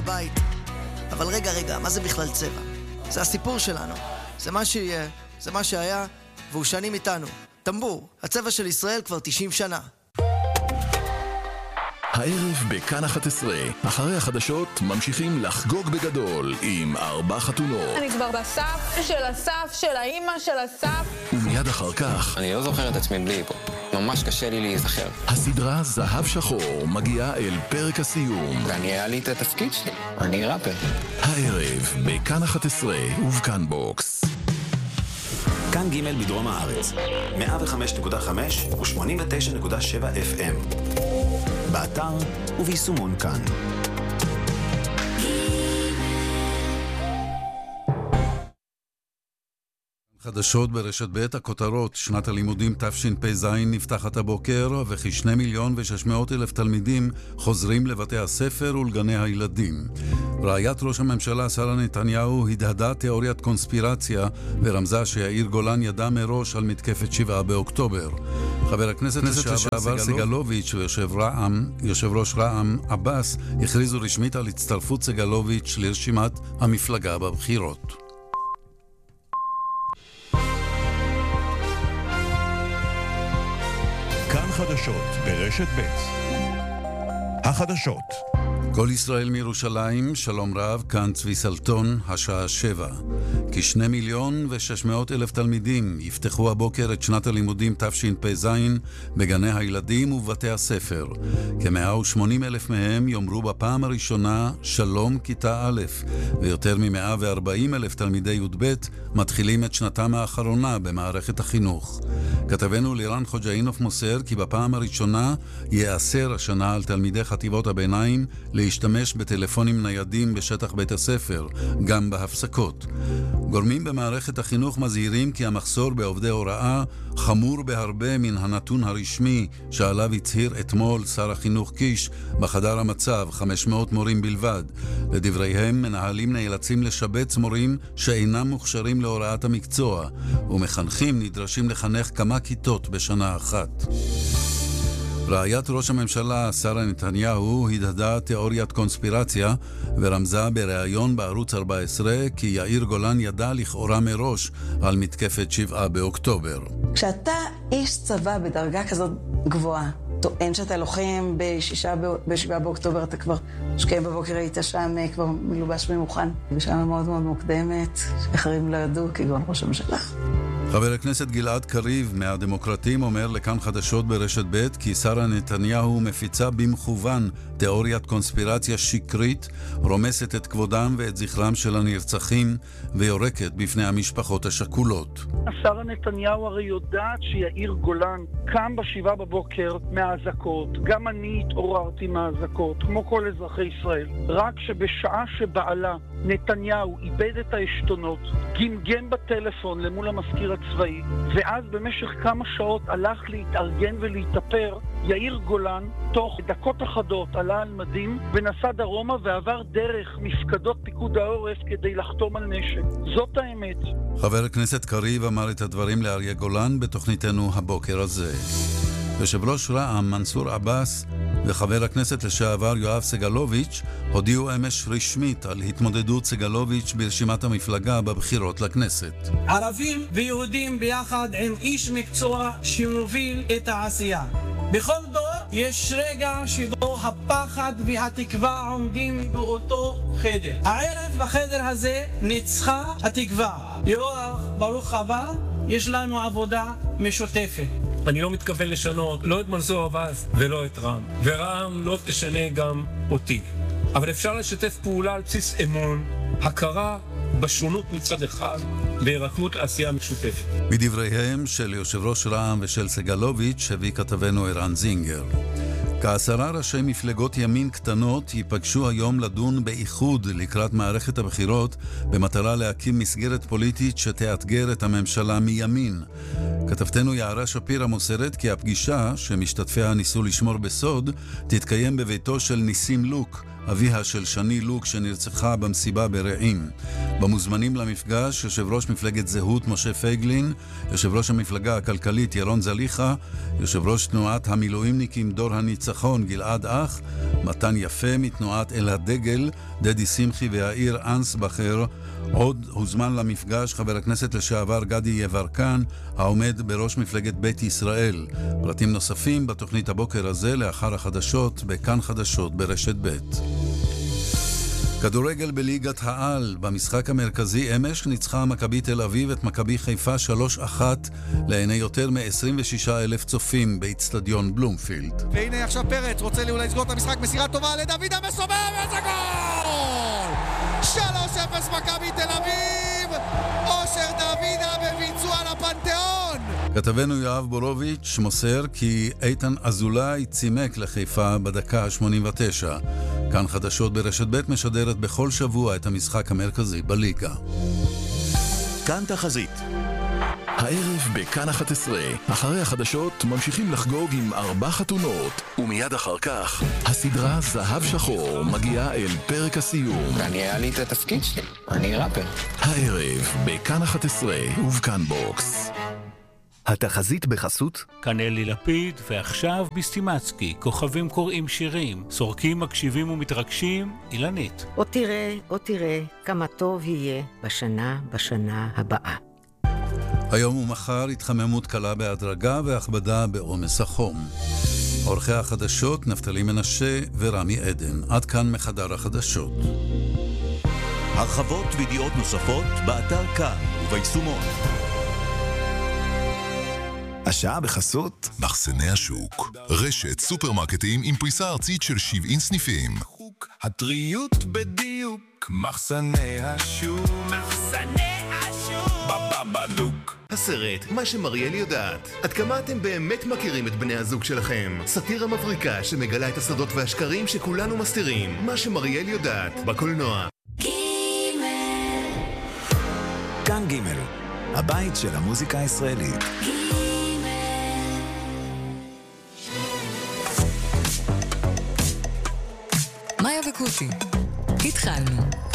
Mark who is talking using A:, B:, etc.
A: בבית. אבל רגע, מה זה בכלל צבע? זה הסיפור שלנו. זה מה שיהיה, זה מה שהיה, והוא שנים איתנו. טמבור, הצבע של ישראל כבר 90 שנה.
B: הערב בכאן 11, אחרי החדשות ממשיכים לחגוג בגדול עם 4 חתונות.
C: אני כבר בסף של הסף של האמא של הסף.
B: ומיד אחר כך...
D: אני לא זוכר את עצמי בלי פה. ממש קשה לי להיזכר.
B: הסדרה זהב שחור מגיעה אל פרק הסיום.
D: ואני היה לי את התפקיד שלי. אני ראפר.
B: הערב בכאן 11 ובכאן בוקס.
E: כאן ג' בדרום הארץ. 105.5 ו-89.7 FM. באתר וביישומון כאן.
F: חדשות ברשת ב' הכותרות. שנת הלימודים תשפ"ז נפתחת הבוקר וכ2,600,000 תלמידים חוזרים לבתי הספר ולגני הילדים. רעיית ראש הממשלה שרה נתניהו הדהדה תיאוריית קונספירציה ורמזה שיאיר גולן ידע מראש על מתקפת 7 באוקטובר. חבר הכנסת לשעבר סגלוביץ' ויושב ראש רע"מ עבאס הכריזו רשמית על הצטרפות סגלוביץ' לרשימת המפלגה בבחירות.
G: כאן חדשות ברשת ב'. החדשות.
F: כל ישראל מירושלים, שלום רב, כאן צבי סלטון, השעה 7. כ2,600,000 תלמידים יפתחו הבוקר את שנת הלימודים תשפ"ז בגני הילדים ובבתי הספר. כ180,000 מהם יאמרו בפעם הראשונה שלום כיתה א', ויותר מ140,000 תלמידי י"ב מתחילים את שנתם האחרונה במערכת החינוך. כתבנו לירן חוג'אינוף מוסר כי בפעם הראשונה יאסר השנה על תלמידי חטיבות הביניים להשתמש בטלפונים ניידים בשטח בית הספר, גם בהפסקות. גורמים במערכת החינוך מזהירים כי המחסור בעובדי הוראה חמור בהרבה מן הנתון הרשמי שעליו הצהיר אתמול שר החינוך קיש בחדר המצב, 500 מורים בלבד. לדבריהם, מנהלים נאלצים לשבץ מורים שאינם מוכשרים להוראת המקצוע, ומחנכים נדרשים לחנך כמה כיתות בשנה אחת. רעיית ראש הממשלה שרה נתניהו הדהדה תיאוריית קונספירציה ורמזה בריאיון בערוץ 14 כי יאיר גולן ידע לכאורה מראש על מתקפת 7 באוקטובר.
H: כשאתה איש צבא בדרגה כזאת גבוהה, טוען שאתה לוחם ב7 באוקטובר, אתה כבר שקיים בבוקר היית שם כבר מלובש ומוכן, בשעה מאוד מאוד מוקדמת, שאחרים לא ידעו כגון ראש הממשלה.
F: חבר הכנסת גלעד קריב מהדמוקרטים אומר לכאן חדשות ברשת ב' כי שרה נתניהו מפיצה במכוון תיאוריית קונספירציה שקרית, רומסת את כבודם ואת זכרם של הנרצחים ויורקת בפני המשפחות השכולות.
I: שרה נתניהו הרי יודעת שיאיר גולן קם ב7 בבוקר מהאזעקות, גם אני התעוררתי מהאזעקות כמו כל אזרחי ישראל, רק שבשעה שבעלה נתניהו איבד את העשתונות, גמגם בטלפון למול המזכיר הצבאי, ואז במשך כמה שעות הלך להתארגן ולהתאפר, יאיר גולן תוך דקות אחדות עלה על מדים ונסע דרומה ועבר דרך מפקדות פיקוד העורף כדי לחתום על נשק. זאת האמת.
F: חבר הכנסת קריב אמר את הדברים לאריה גולן בתוכניתנו הבוקר הזה. יושב ראש רע"מ מנסור עבאס וחבר הכנסת לשעבר יואב סגלוביץ' הודיעו אמש רשמית על התמודדות סגלוביץ' ברשימת המפלגה בבחירות לכנסת.
J: ערבים ויהודים ביחד עם איש מקצוע שמוביל את העשייה. בכל דור יש רגע שבו הפחד והתקווה עומדים באותו חדר. הערב בחדר הזה ניצחה התקווה. יואב, ברוך הבא, יש לנו עבודה משותפת.
K: אני לא מתכוון לשנות לא את מנסור עבאס ולא את רע"מ, ורע"מ לא תשנה גם אותי. אבל אפשר לשתף פעולה על בסיס אמון, הכרה בשונות מצד אחד, והירתמות לעשייה משותפת.
F: מדבריהם של יושב ראש רע"מ ושל סגלוביץ' הביא כתבנו ערן זינגר. כ10 ראשי מפלגות ימין קטנות ייפגשו היום לדון באיחוד לקראת מערכת הבחירות במטרה להקים מסגרת פוליטית שתאתגר את הממשלה מימין. כתבתנו יערה שפירא מוסרת כי הפגישה שמשתתפיה ניסו לשמור בסוד תתקיים בביתו של ניסים לוק, אביה של שני לוק שנרצחה במסיבה ברעים. במוזמנים למפגש יושב ראש מפלגת זהות משה פייגלין, יושב ראש המפלגה הכלכלית ירון זליחה, יושב ראש תנועת המילואימניקים דור הניצחון גלעד אח, מתן יפה מתנועת אל הדגל דדי שמחי והעיר אנסבחר. עוד הוזמן למפגש חבר הכנסת לשעבר גדי יברקן, העומד בראש מפלגת בית ישראל. פרטים נוספים בתוכנית הבוקר הזה לאחר החדשות בכאן חדשות ברשת ב'. כדורגל בליגת העל, במשחק המרכזי אמש ניצחה מכבי תל אביב את מכבי חיפה 3-1 לעיני יותר מ-26,000 צופים באצטדיון בלומפילד.
L: והנה עכשיו פרץ רוצה לי אולי לסגור את המשחק, מסירה טובה לדוד המסובב, איזה גול! 3-0 מכבי תל אביב, אושר דוידה בביצוע לפנתיאון.
F: כתבנו יואב בורוביץ' מוסר כי איתן אזולאי צימק לחיפה בדקה 89. כאן חדשות ברשת ב' משדרת בכל שבוע את המשחק המרכזי בליגה.
G: כאן תחזית.
B: הערב בכאן 11, אחרי החדשות ממשיכים לחגוג עם 4 חתונות, ומיד אחר כך הסדרה זהב שחור מגיעה אל פרק הסיום.
D: ואני היה לי את התפקיד שלי, אני ראפר.
B: הערב בכאן 11 ובכאן בוקס.
G: התחזית בחסות
M: כאן אלי לפיד, ועכשיו בסטימצקי, כוכבים קוראים שירים, סורקים מקשיבים ומתרגשים, אילנית.
N: או תראה כמה טוב יהיה בשנה הבאה.
F: היום ומחר התחממות קלה בהדרגה והכבדה בעומס החום. עורכי החדשות נפתלי מנשה ורמי עדן. עד כאן מחדר החדשות.
G: הרחבות וידיעות נוספות באתר כאן וביישומון.
E: השעה בחסות
O: מחסני השוק, רשת סופרמרקטים עם פריסה ארצית של 70 סניפים.
P: הטריות בדיוק, מחסני השוק, בבבלוק.
Q: הסרט, מה שמריאל יודעת. עד כמה אתם באמת מכירים את בני הזוג שלכם? סאטירה מבריקה שמגלה את הסודות והשקרים שכולנו מסתירים. מה שמריאל יודעת, בקולנוע.
E: כאן ג' הבית של המוזיקה הישראלית.
R: מאיה וקוטי, התחלנו.